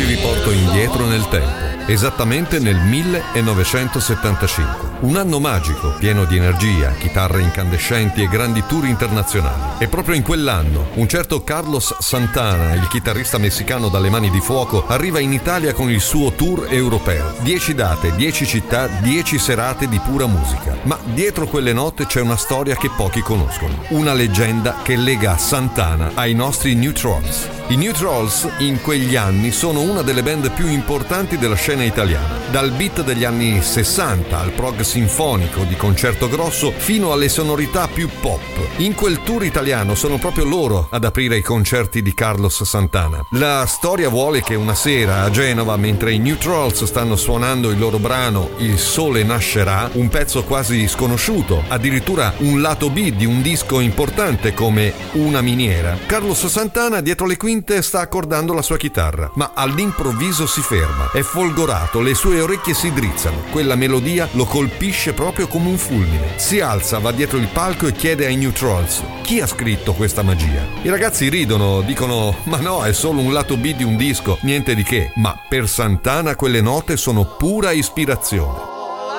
vi porto indietro nel tempo, esattamente nel 1975. Un anno magico, pieno di energia, chitarre incandescenti e grandi tour internazionali. E proprio in quell'anno, un certo Carlos Santana, il chitarrista messicano dalle mani di fuoco, arriva in Italia con il suo tour europeo. 10 date, 10 città, 10 serate di pura musica. Ma dietro quelle note c'è una storia che pochi conoscono. Una leggenda che lega Santana ai nostri New Trolls. I New Trolls in quegli anni sono una delle band più importanti della scena italiana. Dal beat degli anni 60 al prog sinfonico di concerto grosso fino alle sonorità più pop. In quel tour italiano sono proprio loro ad aprire i concerti di Carlos Santana. La storia vuole che una sera a Genova, mentre i New Trolls stanno suonando il loro brano Il sole nascerà, un pezzo quasi sconosciuto, addirittura un lato B di un disco importante come Una miniera, Carlos Santana dietro le quinte sta accordando la sua chitarra, ma all'improvviso si ferma, è folgorato, le sue orecchie si drizzano, quella melodia lo colpisce proprio come un fulmine. Si alza, va dietro il palco e chiede ai New Trolls: chi ha scritto questa magia? I ragazzi ridono, dicono: ma no, è solo un lato B di un disco, niente di che. Ma per Santana quelle note sono pura ispirazione.